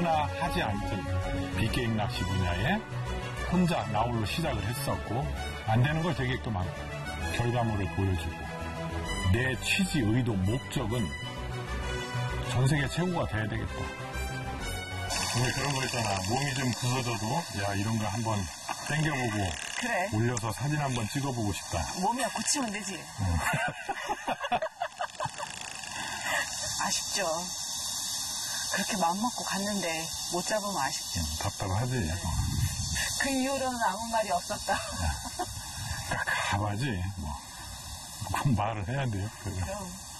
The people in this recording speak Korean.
누구나 하지 않던 빅게임 낚시 분야에 혼자 나홀로 시작을 했었고 안 되는 걸 되게 또 많고 결과물을 보여주고 내 취지, 의도, 목적은 전 세계 최고가 돼야 되겠다. 근데 그런 거 있잖아. 몸이 좀 부서져도 야 이런 거 한번 땡겨보고 그래. 올려서 사진 한번 찍어보고 싶다. 몸이야 고치면 되지. 아쉽죠. 그렇게 마음먹고 갔는데 못 잡으면 아쉽죠. 답답하지. 그 이후로는 아무 말이 없었다. 가봐야지. 뭐. 말을 해야 돼요. 그럼.